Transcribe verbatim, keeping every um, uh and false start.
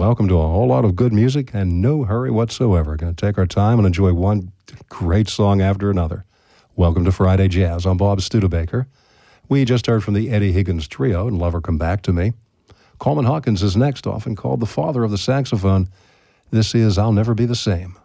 welcome to a whole lot of good music and no hurry whatsoever. Going to take our time and enjoy one great song after another. Welcome to Friday Jazz. I'm Bob Studebaker. We just heard from the Eddie Higgins Trio and Lover Come Back to Me. Coleman Hawkins is next, often called the father of the saxophone. This is I'll Never Be the Same.